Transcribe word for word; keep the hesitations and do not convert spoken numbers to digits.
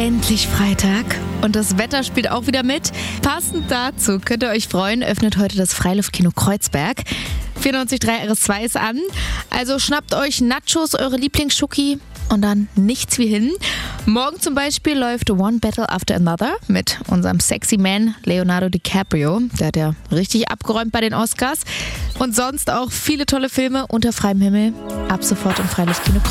Endlich Freitag und das Wetter spielt auch wieder mit. Passend dazu könnt ihr euch freuen, öffnet heute das Freiluftkino Kreuzberg. vierundneunzig Komma drei R S zwei ist an. Also schnappt euch Nachos, eure Lieblingsschoki und dann nichts wie hin. Morgen zum Beispiel läuft One Battle After Another mit unserem sexy Man Leonardo DiCaprio. Der hat ja richtig abgeräumt bei den Oscars. Und sonst auch viele tolle Filme unter freiem Himmel. Ab sofort im Freiluftkino Kreuzberg.